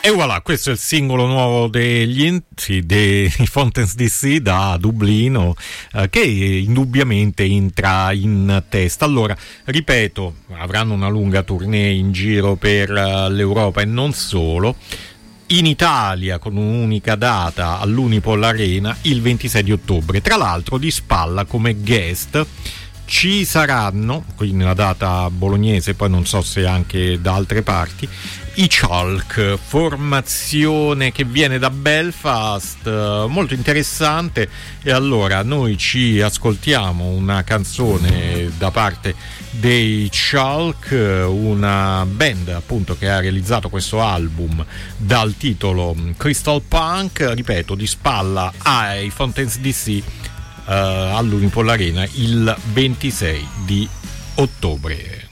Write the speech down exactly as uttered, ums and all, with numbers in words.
E voilà, questo è il singolo nuovo degli sì, dei Fountains D C da Dublino, eh, che indubbiamente entra in testa. Allora, ripeto, avranno una lunga tournée in giro per uh, l'Europa e non solo. In Italia con un'unica data all'Unipol Arena il ventisei di ottobre. Tra l'altro di spalla come guest ci saranno, quindi una data bolognese, poi non so se anche da altre parti, i Chalk, formazione che viene da Belfast, molto interessante. E allora noi ci ascoltiamo una canzone da parte dei Chalk, una band appunto che ha realizzato questo album dal titolo Crystal Punk, ripeto, di spalla ai Fountains D C uh, all'Unipol Arena il ventisei di ottobre.